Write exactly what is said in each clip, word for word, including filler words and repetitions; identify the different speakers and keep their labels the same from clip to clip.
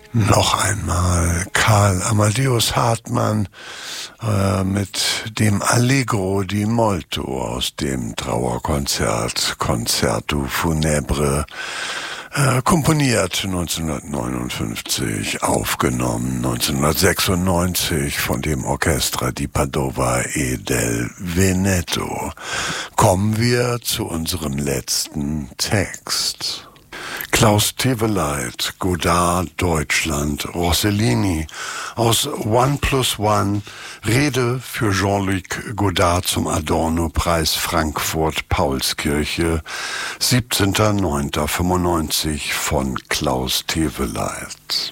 Speaker 1: Noch einmal Karl Amadeus Hartmann äh, mit dem Allegro di Molto aus dem Trauerkonzert Concerto Funebre, äh, komponiert neunzehnhundertneunundfünfzig, aufgenommen neunzehnhundertsechsundneunzig von dem Orchestra di Padova e del Veneto. Kommen wir zu unserem letzten Text. Klaus Teweleit, Godard, Deutschland, Rossellini, aus One plus One, Rede für Jean-Luc Godard zum Adorno-Preis Frankfurt Paulskirche, siebzehnter neunter fünfundneunzig von Klaus Teweleit.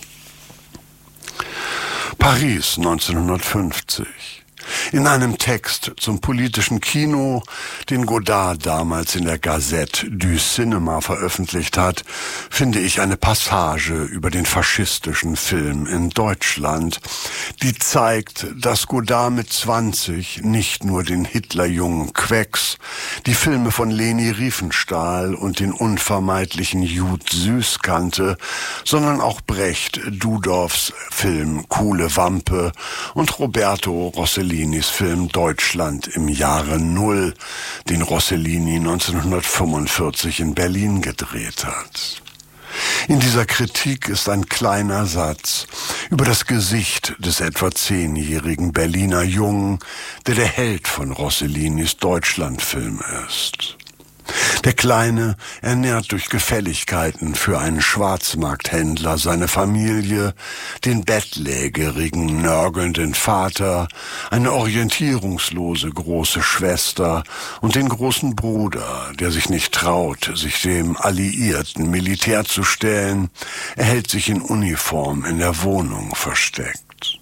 Speaker 1: Paris neunzehnhundertfünfzig. In einem Text zum politischen Kino, den Godard damals in der Gazette du Cinéma veröffentlicht hat, finde ich eine Passage über den faschistischen Film in Deutschland, die zeigt, dass Godard mit zwanzig nicht nur den Hitlerjungen Quecks, die Filme von Leni Riefenstahl und den unvermeidlichen Jud Süß kannte, sondern auch Brecht Dudorfs Film Kuhle Wampe und Roberto Rossellini Film Deutschland im Jahre Null, den Rossellini neunzehnhundertfünfundvierzig in Berlin gedreht hat. In dieser Kritik ist ein kleiner Satz über das Gesicht des etwa zehnjährigen Berliner Jungen, der der Held von Rossellinis Deutschlandfilm ist. Der Kleine ernährt durch Gefälligkeiten für einen Schwarzmarkthändler seine Familie, den bettlägerigen, nörgelnden Vater, eine orientierungslose große Schwester und den großen Bruder, der sich nicht traut, sich dem alliierten Militär zu stellen. Er hält sich in Uniform in der Wohnung versteckt.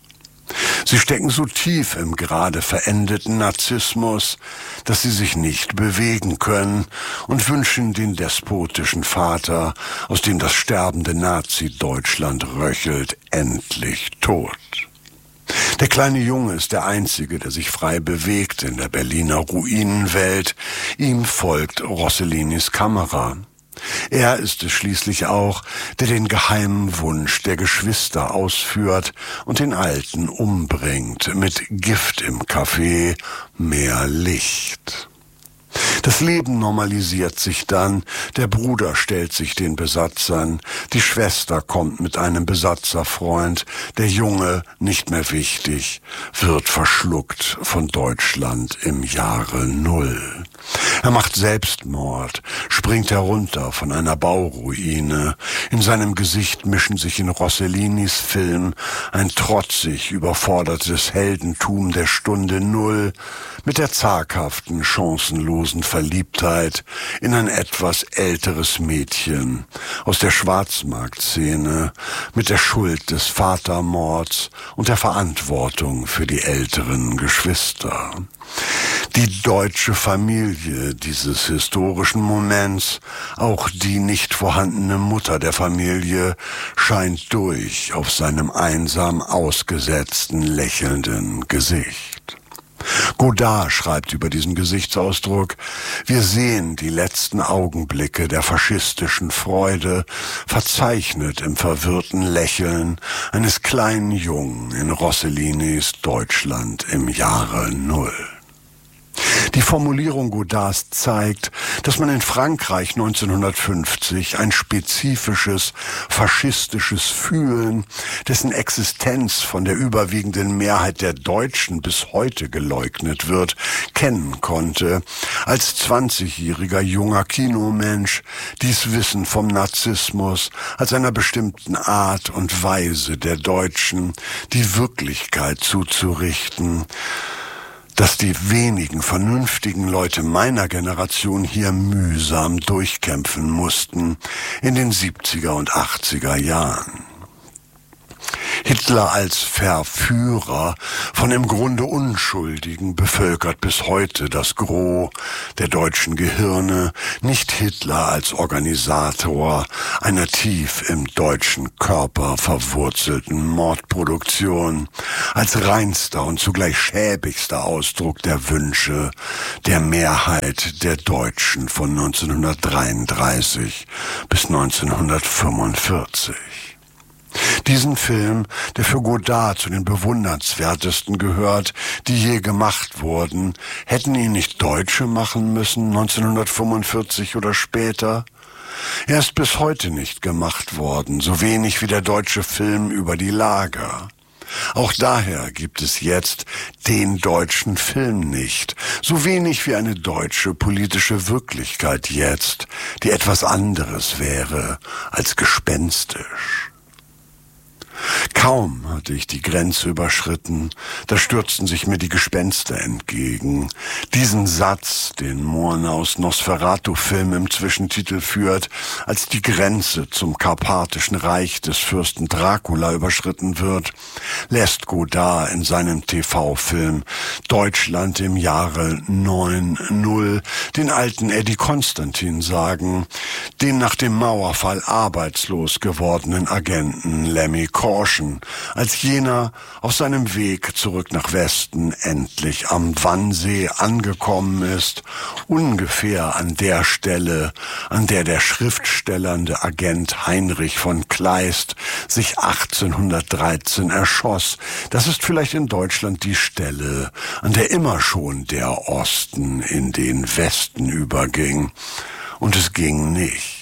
Speaker 1: Sie stecken so tief im gerade verendeten Narzissmus, dass sie sich nicht bewegen können und wünschen den despotischen Vater, aus dem das sterbende Nazi-Deutschland röchelt, endlich tot. Der kleine Junge ist der Einzige, der sich frei bewegt in der Berliner Ruinenwelt. Ihm folgt Rossellinis Kamera. Er ist es schließlich auch, der den geheimen Wunsch der Geschwister ausführt und den Alten umbringt mit Gift im Kaffee, mehr Licht. Das Leben normalisiert sich dann, der Bruder stellt sich den Besatzern, die Schwester kommt mit einem Besatzerfreund, der Junge, nicht mehr wichtig, wird verschluckt von Deutschland im Jahre Null. Er macht Selbstmord, springt herunter von einer Bauruine. In seinem Gesicht mischen sich in Rossellinis Film ein trotzig überfordertes Heldentum der Stunde Null mit der zaghaften, chancenlosen Verliebtheit in ein etwas älteres Mädchen aus der Schwarzmarktszene mit der Schuld des Vatermords und der Verantwortung für die älteren Geschwister. Die deutsche Familie dieses historischen Moments, auch die nicht vorhandene Mutter der Familie, scheint durch auf seinem einsam ausgesetzten, lächelnden Gesicht. Godard schreibt über diesen Gesichtsausdruck: Wir sehen die letzten Augenblicke der faschistischen Freude, verzeichnet im verwirrten Lächeln eines kleinen Jungen in Rossellinis Deutschland im Jahre Null. Die Formulierung Godards zeigt, dass man in Frankreich neunzehnhundertfünfzig ein spezifisches faschistisches Fühlen, dessen Existenz von der überwiegenden Mehrheit der Deutschen bis heute geleugnet wird, kennen konnte. Als zwanzigjähriger junger Kinomensch dies Wissen vom Narzissmus, als einer bestimmten Art und Weise der Deutschen, die Wirklichkeit zuzurichten, dass die wenigen vernünftigen Leute meiner Generation hier mühsam durchkämpfen mussten in den siebziger und achtziger Jahren. Hitler als Verführer von im Grunde Unschuldigen bevölkert bis heute das Gros der deutschen Gehirne, nicht Hitler als Organisator einer tief im deutschen Körper verwurzelten Mordproduktion, als reinster und zugleich schäbigster Ausdruck der Wünsche der Mehrheit der Deutschen von neunzehnhundertdreiunddreißig bis neunzehnhundertfünfundvierzig. Diesen Film, der für Godard zu den bewundernswertesten gehört, die je gemacht wurden, hätten ihn nicht Deutsche machen müssen, neunzehnhundertfünfundvierzig oder später? Er ist bis heute nicht gemacht worden, so wenig wie der deutsche Film über die Lager. Auch daher gibt es jetzt den deutschen Film nicht, so wenig wie eine deutsche politische Wirklichkeit jetzt, die etwas anderes wäre als gespenstisch. Kaum hatte ich die Grenze überschritten, da stürzten sich mir die Gespenster entgegen. Diesen Satz, den Murnaus Nosferatu-Film im Zwischentitel führt, als die Grenze zum karpathischen Reich des Fürsten Dracula überschritten wird, lässt Godard in seinem T V-Film Deutschland im Jahre neun null den alten Eddie Konstantin sagen, den nach dem Mauerfall arbeitslos gewordenen Agenten Lemmy Caution, als jener auf seinem Weg zurück nach Westen endlich am Wannsee angekommen ist, ungefähr an der Stelle, an der der schriftstellernde Agent Heinrich von Kleist sich achtzehnhundertdreizehn erschoss. Das ist vielleicht in Deutschland die Stelle, an der immer schon der Osten in den Westen überging. Und es ging nicht.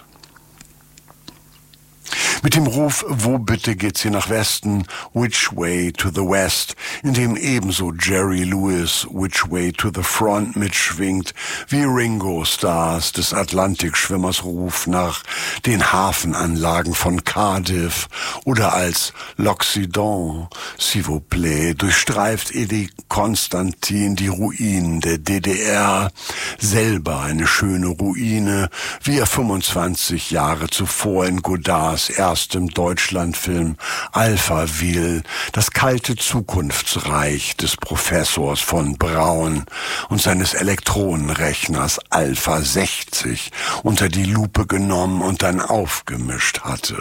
Speaker 1: Mit dem Ruf, wo bitte geht's hier nach Westen, Which Way to the West, in dem ebenso Jerry Lewis Which Way to the Front mitschwingt, wie Ringo Starrs des Atlantikschwimmers Ruf nach den Hafenanlagen von Cardiff oder als L'Occident, s'il vous plaît, durchstreift Eddie Konstantin die Ruinen der D D R, selber eine schöne Ruine, wie er fünfundzwanzig Jahre zuvor in Godards erstem Deutschlandfilm Alphaville das kalte Zukunftsreich des Professors von Braun und seines Elektronenrechners Alpha sechzig unter die Lupe genommen und dann aufgemischt hatte.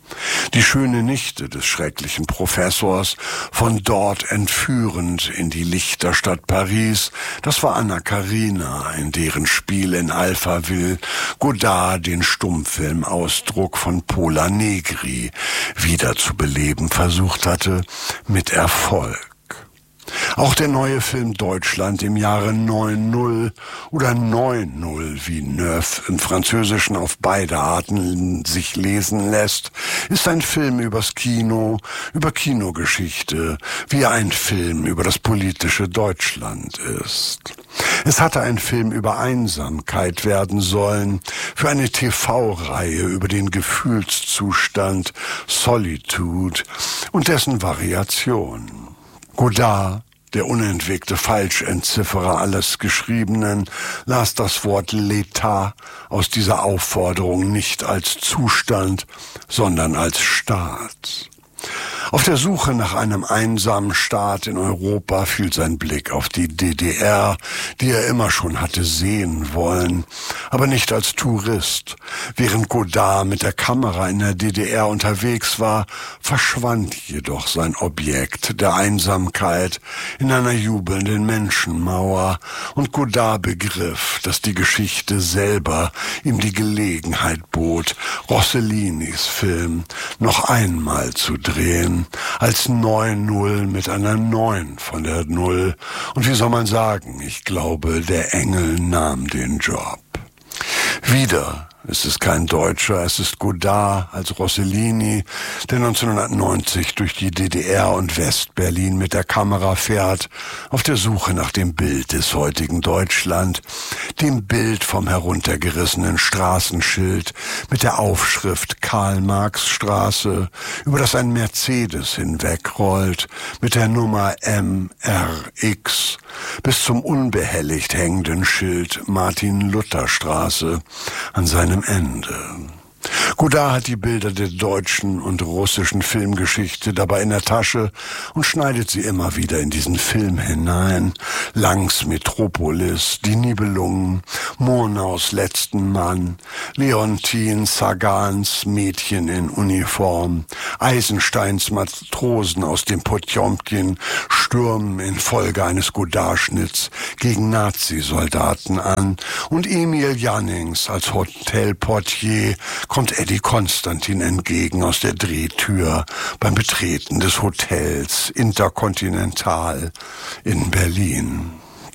Speaker 1: Die schöne Nichte des schrecklichen Professors, von dort entführend in die Lichterstadt Paris, das war Anna Karina, in deren Spiel in Alphaville Godard den Stummfilmausdruck von Pola Negri wiederzubeleben versucht hatte, mit Erfolg. Auch der neue Film Deutschland im Jahre neun null oder neun null, wie Neuf im Französischen auf beide Arten sich lesen lässt, ist ein Film übers Kino, über Kinogeschichte, wie ein Film über das politische Deutschland ist. Es hatte ein Film über Einsamkeit werden sollen, für eine T V-Reihe über den Gefühlszustand Solitude und dessen Variation. Godard, der unentwegte Falschentzifferer alles Geschriebenen, las das Wort L'État aus dieser Aufforderung nicht als Zustand, sondern als Staat. Auf der Suche nach einem einsamen Staat in Europa fiel sein Blick auf die D D R, die er immer schon hatte sehen wollen, aber nicht als Tourist. Während Godard mit der Kamera in der D D R unterwegs war, verschwand jedoch sein Objekt der Einsamkeit in einer jubelnden Menschenmauer, und Godard begriff, dass die Geschichte selber ihm die Gelegenheit bot, Rossellinis Film noch einmal zu drehen, als neun null mit einer neun von der Null. Und wie soll man sagen, ich glaube, der Engel nahm den Job. Wieder ist es kein Deutscher, es ist Godard als Rossellini, der neunzehnhundertneunzig durch die D D R und Westberlin mit der Kamera fährt, auf der Suche nach dem Bild des heutigen Deutschland, dem Bild vom heruntergerissenen Straßenschild mit der Aufschrift Karl-Marx-Straße, über das ein Mercedes hinwegrollt, mit der Nummer M R X, bis zum unbehelligt hängenden Schild Martin-Luther-Straße an seinem Ende. Godard hat die Bilder der deutschen und russischen Filmgeschichte dabei in der Tasche und schneidet sie immer wieder in diesen Film hinein. Langs Metropolis, Die Nibelungen, Murnaus letzten Mann, Leontin Sagans Mädchen in Uniform, Eisensteins Matrosen aus dem Potjomkin stürmen infolge eines Godard-Schnitts gegen Nazisoldaten an, und Emil Jannings als Hotelportier kommt Eddie Constantin entgegen aus der Drehtür beim Betreten des Hotels Intercontinental in Berlin.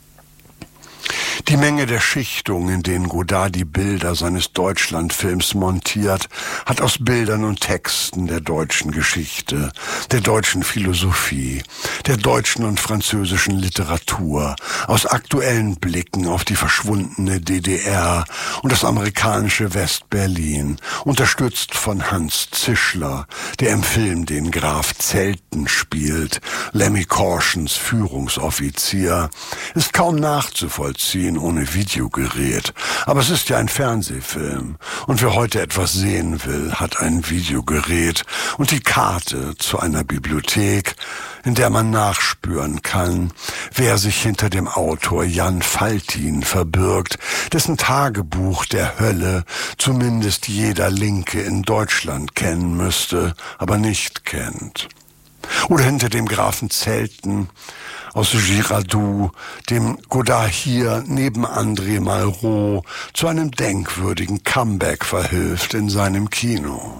Speaker 1: Die Menge der Schichtungen, in denen Godard die Bilder seines Deutschlandfilms montiert, hat aus Bildern und Texten der deutschen Geschichte, der deutschen Philosophie, der deutschen und französischen Literatur, aus aktuellen Blicken auf die verschwundene D D R und das amerikanische West-Berlin, unterstützt von Hans Zischler, der im Film den Graf Zelten spielt, Lemmy Korschens Führungsoffizier, ist kaum nachzuvollziehen ohne Videogerät. Aber es ist ja ein Fernsehfilm. Und wer heute etwas sehen will, hat ein Videogerät und die Karte zu einer Bibliothek, in der man nachspüren kann, wer sich hinter dem Autor Jan Faltin verbirgt, dessen Tagebuch der Hölle zumindest jeder Linke in Deutschland kennen müsste, aber nicht kennt. Oder hinter dem Grafen Zelten aus Girardot, dem Godard hier neben André Malraux zu einem denkwürdigen Comeback verhilft in seinem Kino.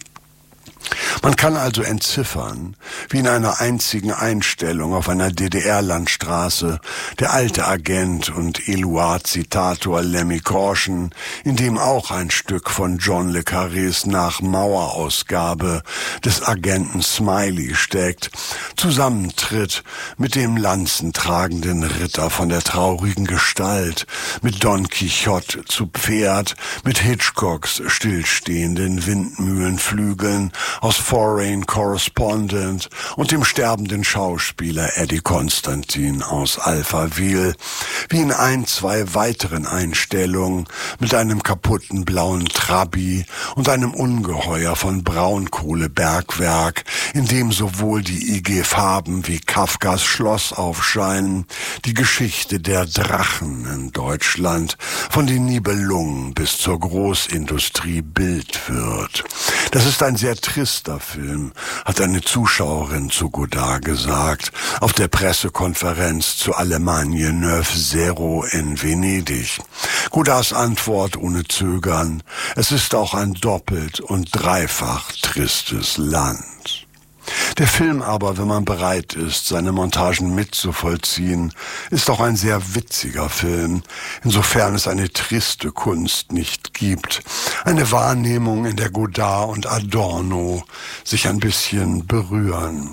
Speaker 1: Man kann also entziffern, wie in einer einzigen Einstellung auf einer D D R-Landstraße der alte Agent und Eluard-Zitator Lemmy Korschen, in dem auch ein Stück von John le Carrés Nach-Mauer-Ausgabe des Agenten Smiley steckt, zusammentritt mit dem lanzentragenden Ritter von der traurigen Gestalt, mit Don Quixote zu Pferd, mit Hitchcocks stillstehenden Windmühlenflügeln aus Foreign Correspondent und dem sterbenden Schauspieler Eddie Constantin aus Alphaville, wie in ein, zwei weiteren Einstellungen mit einem kaputten blauen Trabi und einem Ungeheuer von Braunkohlebergwerk, in dem sowohl die I G Farben wie Kafkas Schloss aufscheinen, die Geschichte der Drachen in Deutschland von den Nibelungen bis zur Großindustrie Bild wird. Das ist ein sehr trister Film, hat eine Zuschauerin zu Godard gesagt, auf der Pressekonferenz zu Allemagne neuf Zero in Venedig. Godards Antwort ohne Zögern: Es ist auch ein doppelt und dreifach tristes Land. Der Film aber, wenn man bereit ist, seine Montagen mitzuvollziehen, ist auch ein sehr witziger Film, insofern es eine triste Kunst nicht gibt. Eine Wahrnehmung, in der Godard und Adorno sich ein bisschen berühren.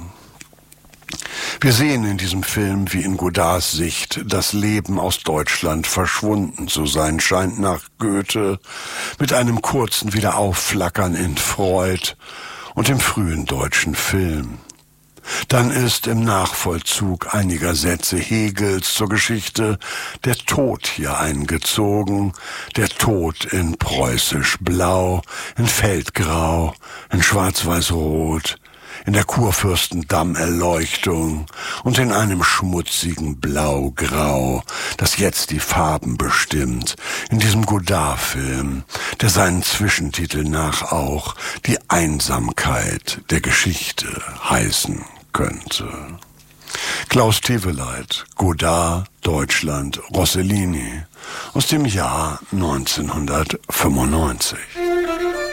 Speaker 1: Wir sehen in diesem Film, wie in Godards Sicht das Leben aus Deutschland verschwunden zu sein scheint nach Goethe, mit einem kurzen Wiederaufflackern in Freud und im frühen deutschen Film. Dann ist im Nachvollzug einiger Sätze Hegels zur Geschichte der Tod hier eingezogen, der Tod in preußisch Blau, in Feldgrau, in schwarz-weiß-rot, in der Kurfürstendamm-Erleuchtung und in einem schmutzigen Blau-Grau, das jetzt die Farben bestimmt, in diesem Godard-Film, der seinen Zwischentitel nach auch die Einsamkeit der Geschichte heißen könnte. Klaus Teweleit, Godard, Deutschland, Rossellini, aus dem Jahr neunzehnhundertfünfundneunzig.